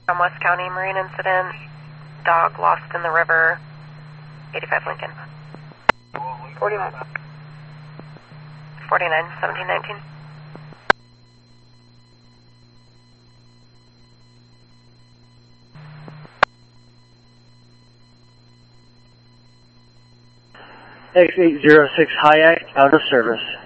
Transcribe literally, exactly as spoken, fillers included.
From West County Marine incident, dog lost in the river, eighty-five Lincoln. forty-nine. forty-nine, seventeen nineteen. X eight zero six Hayek, out of service.